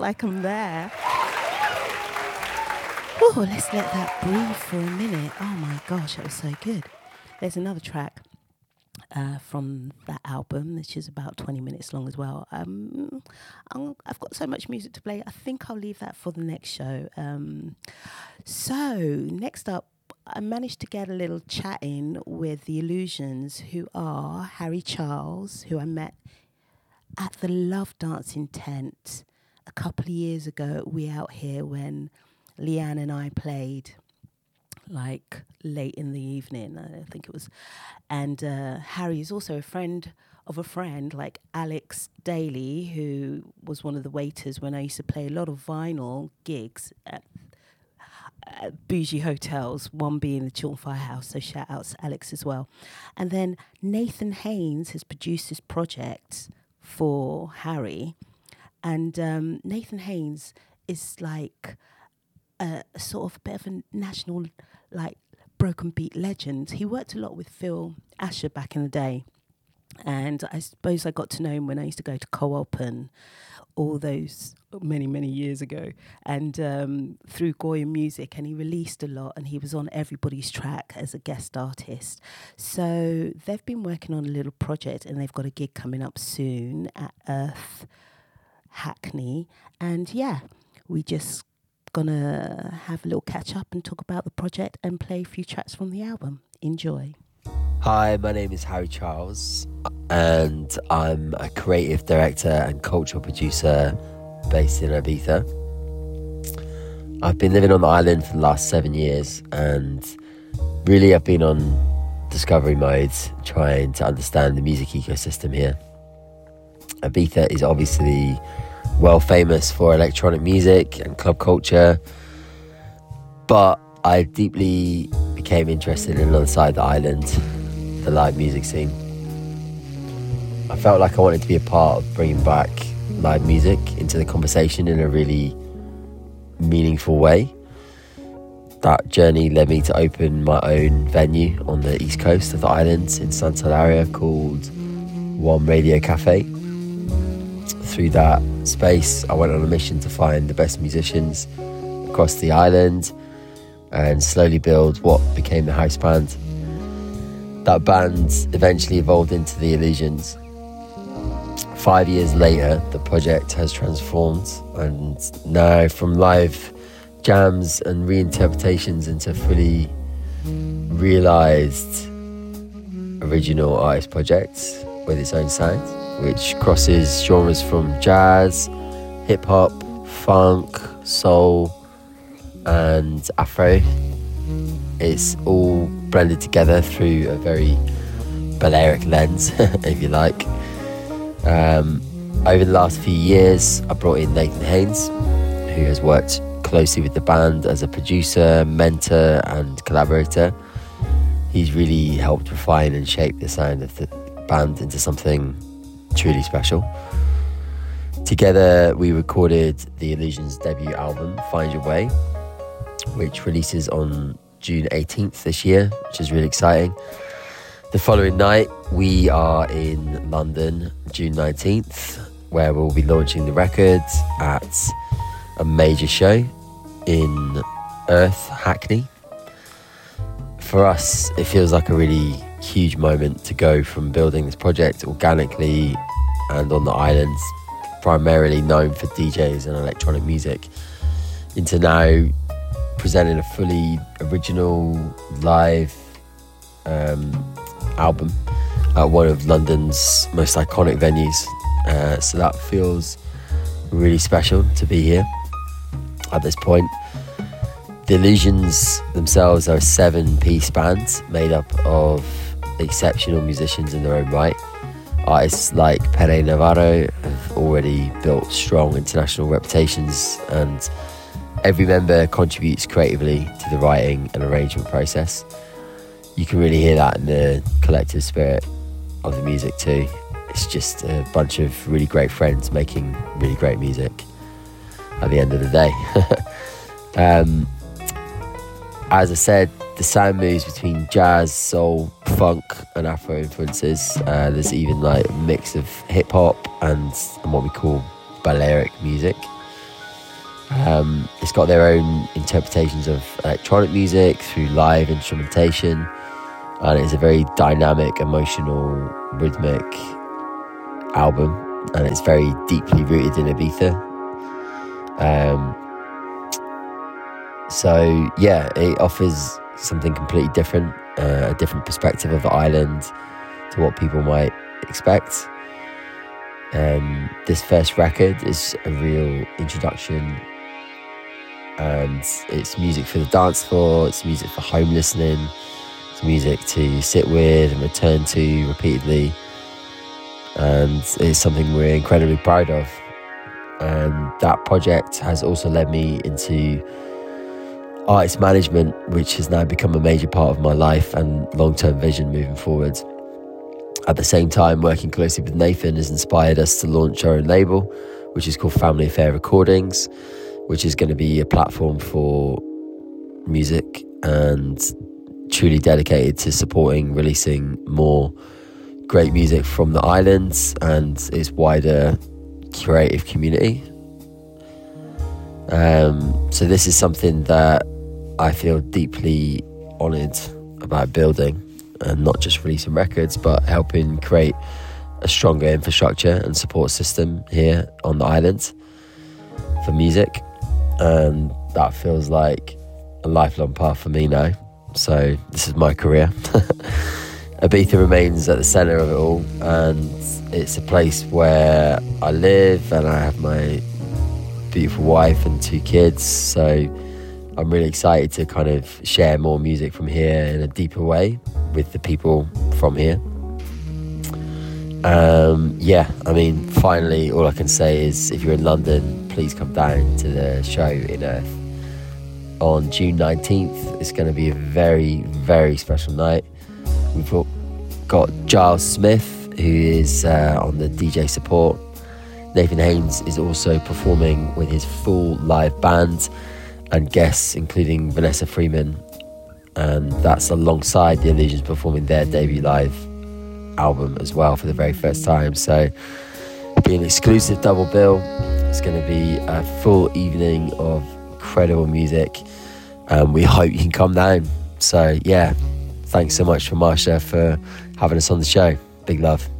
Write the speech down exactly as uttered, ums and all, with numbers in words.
like I'm there. Oh, let's let that breathe for a minute. Oh my gosh, that was so good. There's another track uh, from that album, which is about twenty minutes long as well. Um, I'm, I've got so much music to play. I think I'll leave that for the next show. Um, so next up, I managed to get a little chat in with the Illusions, who are Harry Charles, who I met at the Love Dancing tent a couple of years ago at We Out Here when Leanne and I played, like late in the evening, I think it was. And uh, Harry is also a friend of a friend, like Alex Daly, who was one of the waiters when I used to play a lot of vinyl gigs at, at bougie hotels, one being the Chiltern Firehouse, so shout out to Alex as well. And then Nathan Haynes has produced this project for Harry. And um, Nathan Haynes is like a, a sort of bit of a national, like, broken beat legend. He worked a lot with Phil Asher back in the day. And I suppose I got to know him when I used to go to Co-op and all those many, many years ago. And um, through Goya Music, and he released a lot, and he was on everybody's track as a guest artist. So they've been working on a little project, and they've got a gig coming up soon at Earth Hackney. And yeah, we just gonna have a little catch up and talk about the project and play a few tracks from the album. Enjoy. Hi, my name is Harry Charles, and I'm a creative director and cultural producer based in Ibiza. I've been living on the island for the last seven years, and really I've been on discovery mode, trying to understand the music ecosystem here. Ibiza is obviously well famous for electronic music and club culture, but I deeply became interested in another side of the island, the live music scene. I felt like I wanted to be a part of bringing back live music into the conversation in a really meaningful way. That journey led me to open my own venue on the east coast of the island in Sant'Hilaria called One Radio Cafe. Through that space, I went on a mission to find the best musicians across the island and slowly build what became the house band. That band eventually evolved into the Illusions. Five years later, the project has transformed, and now from live jams and reinterpretations into fully realised original artist projects with its own sound, which crosses genres from jazz, hip-hop, funk, soul and Afro. It's all blended together through a very Balearic lens, if you like. Um, over the last few years, I brought in Nathan Haynes, who has worked closely with the band as a producer, mentor and collaborator. He's really helped refine and shape the sound of the band into something truly special. Together we recorded the Illusions' debut album, Find Your Way, which releases on June eighteenth this year, which is really exciting. The following night we are in London, June nineteenth, where we'll be launching the record at a major show in Earth Hackney. For us, it feels like a really huge moment to go from building this project organically and on the islands, primarily known for D Js and electronic music, into now presenting a fully original live um, album at one of London's most iconic venues. Uh, so that feels really special to be here at this point. The Illusions themselves are a seven-piece band made up of exceptional musicians in their own right. Artists like Pere Navarro have already built strong international reputations, and every member contributes creatively to the writing and arrangement process. You can really hear that in the collective spirit of the music too. It's just a bunch of really great friends making really great music at the end of the day. um, as I said, the sound moves between jazz, soul, funk and Afro influences. Uh, there's even like a mix of hip hop and, and what we call Balearic music. Um, it's got their own interpretations of electronic music through live instrumentation, and it's a very dynamic, emotional, rhythmic album, and it's very deeply rooted in Ibiza. Um, so yeah, it offers something completely different, uh, a different perspective of the island to what people might expect. Um, this first record is a real introduction, and it's music for the dance floor, it's music for home listening, it's music to sit with and return to repeatedly, and it's something we're incredibly proud of. And that project has also led me into artist management, which has now become a major part of my life and long-term vision moving forward. At the same time, working closely with Nathan has inspired us to launch our own label, which is called Family Affair Recordings, which is going to be a platform for music and truly dedicated to supporting releasing more great music from the islands and its wider creative community. Um, so this is something that I feel deeply honoured about building, and not just releasing records, but helping create a stronger infrastructure and support system here on the island for music. And that feels like a lifelong path for me now. So this is my career. Ibiza remains at the centre of it all, and it's a place where I live, and I have my beautiful wife and two kids. So I'm really excited to kind of share more music from here in a deeper way with the people from here. Um, yeah, I mean, finally, all I can say is if you're in London, please come down to the show in Earth on June nineteenth. It's going to be a very, very special night. We've got Giles Smith, who is uh, on the D J support. Nathan Haynes is also performing with his full live band and guests, including Vanessa Freeman. And that's alongside The Illusions performing their debut live album as well for the very first time. So it'll be an exclusive double bill. It's going to be a full evening of incredible music, and we hope you can come down. So yeah, thanks so much for Marsha for having us on the show. Big love.